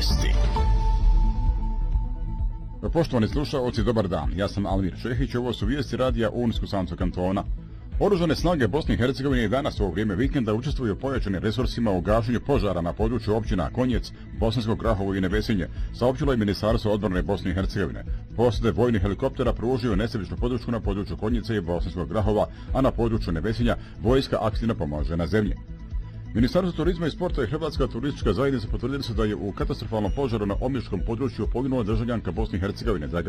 vijesti. Poštovani slušaoci, dobar dan. Ja sam Almir Čehić, ovo su vijesti radija Unijsko-Sanskog kantona. Oružane snage Bosne i Hercegovine i danas u ovo vrijeme vikenda učestvuju u pojačanim resursima u gašenju požara na području općina Konjec, Bosansko Grahovo i Nevesinje, saopćilo je Ministarstvo odbrane Bosne i Hercegovine. Posade vojnih helikoptera pružio nesebičnu podršku na području Konjice i Bosanskog Grahova, a na području Nevesinja vojska aktivno pomaže na zemlji. Ministarstvo turizma i sporta i Hrvatska turistička zajednica potvrdili su da je u katastrofalnom požaru na omiškom području poginula državljanka Bosne i Hercegovine